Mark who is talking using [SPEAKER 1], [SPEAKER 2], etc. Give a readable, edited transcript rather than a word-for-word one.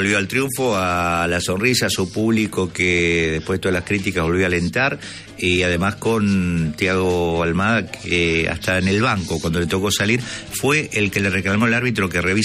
[SPEAKER 1] volvió al triunfo, a la sonrisa, a su público que después de todas las críticas volvió a alentar, y además con Thiago Almada, que hasta en el banco, cuando le tocó salir, fue el que le reclamó al árbitro que revise